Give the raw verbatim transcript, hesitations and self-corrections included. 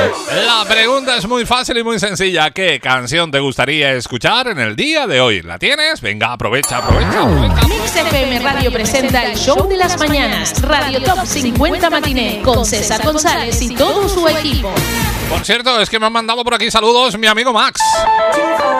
La pregunta es muy fácil y muy sencilla. ¿Qué canción te gustaría escuchar en el día de hoy? ¿La tienes? Venga, aprovecha, aprovecha, aprovecha. Mix F M Radio presenta el show de las mañanas, Radio Top cincuenta Matiné, con César González y todo su equipo. Por cierto, es que me han mandado por aquí saludos mi amigo Max.